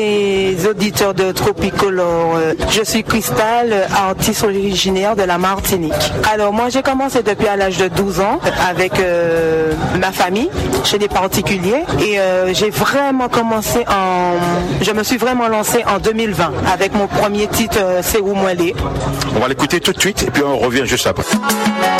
Les auditeurs de Tropicolor, je suis Cristal, artiste originaire de la Martinique. Alors moi j'ai commencé depuis à l'âge de 12 ans avec ma famille, chez des particuliers et je me suis vraiment lancée en 2020 avec mon premier titre C'est où moi les. On va l'écouter tout de suite et puis on revient juste après.